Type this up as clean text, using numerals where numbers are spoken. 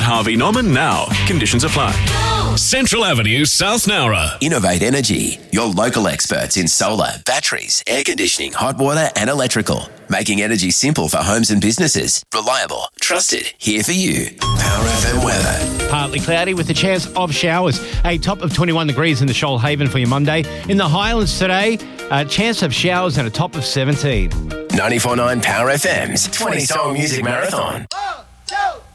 Harvey Norman now. Conditions apply. Central Avenue, South Nowra. Innovate Energy, your local experts in solar, batteries, air conditioning, hot water and electrical. Making energy simple for homes and businesses. Reliable, trusted, here for you. Power FM weather. Partly cloudy with a chance of showers. A top of 21 degrees in the Shoalhaven for your Monday. In the Highlands today, a chance of showers and a top of 17. 94.9 Power FM's 20-song music marathon.